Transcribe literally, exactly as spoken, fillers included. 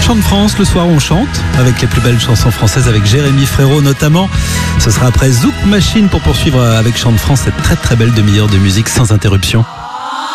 Chant de France, le soir où on chante, avec les plus belles chansons françaises, avec Jérémy Frérot notamment. Ce sera après Zouk Machine pour poursuivre avec Chant de France, cette très très belle demi-heure de musique sans interruption.